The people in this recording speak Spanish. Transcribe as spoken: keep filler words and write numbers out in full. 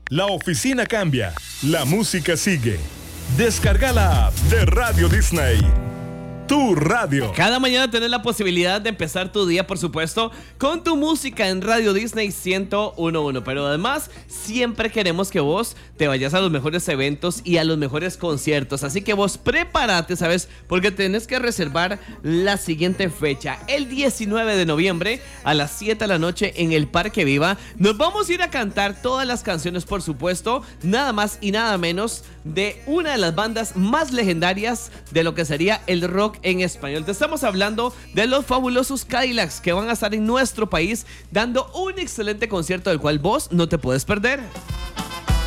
La oficina cambia, la música sigue. Descarga la app de Radio Disney. Tu radio. Cada mañana tenés la posibilidad de empezar tu día, por supuesto, con tu música en Radio Disney ciento uno punto uno. Pero además, siempre queremos que vos te vayas a los mejores eventos y a los mejores conciertos. Así que vos prepárate, ¿sabes? Porque tenés que reservar la siguiente fecha. El diecinueve de noviembre a las siete de la noche en el Parque Viva. Nos vamos a ir a cantar todas las canciones, por supuesto. Nada más y nada menos de una de las bandas más legendarias de lo que sería el rock en español. Te estamos hablando de los fabulosos Cadillacs, que van a estar en nuestro país dando un excelente concierto del cual vos no te puedes perder.